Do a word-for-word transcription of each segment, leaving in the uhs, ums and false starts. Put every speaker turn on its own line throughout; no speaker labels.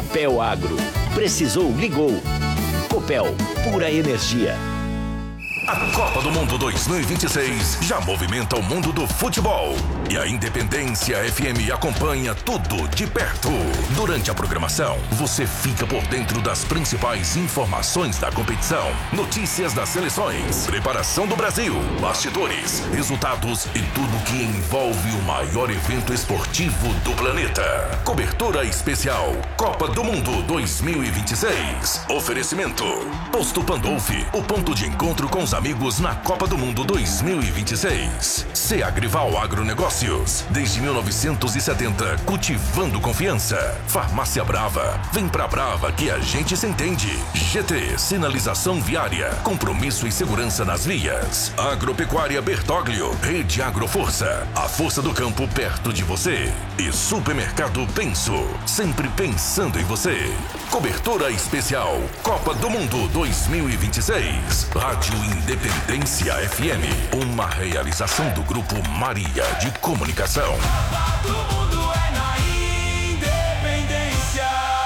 Copel Agro. Precisou, ligou. Copel, pura energia.
A Copa do Mundo dois mil e vinte e seis já movimenta o mundo do futebol. E a Independência F M acompanha tudo de perto. Durante a programação, você fica por dentro das principais informações da competição, notícias das seleções, preparação do Brasil, bastidores, resultados e tudo que envolve o maior evento esportivo do planeta. Cobertura especial Copa do Mundo dois mil e vinte e seis. Oferecimento Posto Pandolfi, o ponto de encontro com os amigos na Copa do Mundo dois mil e vinte e seis. Seagrival Agronegócios, desde mil novecentos e setenta, cultivando confiança. Farmácia Brava, vem pra Brava que a gente se entende. G T, sinalização viária, compromisso e segurança nas vias. Agropecuária Bertoglio, Rede Agroforça, a força do campo perto de você. E Supermercado Penso, sempre pensando em você. Cobertura especial Copa do Mundo dois mil e vinte e seis. Rádio Independência F M, uma realização do Grupo Maria de Comunicação.
Copa do Mundo é na Independência.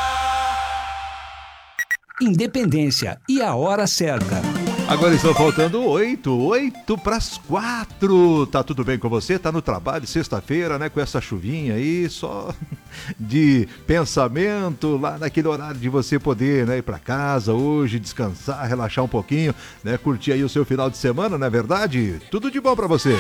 Independência e a hora certa.
Agora estão faltando oito, oito para as quatro. Tá tudo bem com você? Tá no trabalho sexta-feira, né? Com essa chuvinha aí, só de pensamento lá naquele horário de você poder, né, ir para casa hoje, descansar, relaxar um pouquinho, né? Curtir aí o seu final de semana, não é verdade? Tudo de bom para você.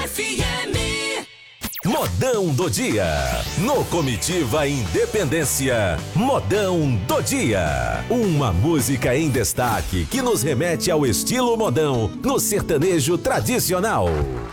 Modão do Dia. No Comitiva Independência, Modão do Dia. Uma música em destaque que nos remete ao estilo modão no sertanejo tradicional.